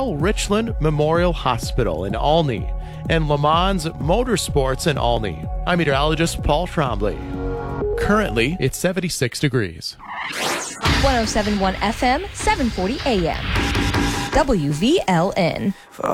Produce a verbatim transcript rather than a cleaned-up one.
Carl Richland Memorial Hospital in Olney, and Le Mans Motorsports in Olney. I'm meteorologist Paul Trombley. Currently, it's seventy-six degrees. one oh seven point one F M, seven forty A M. W V L N.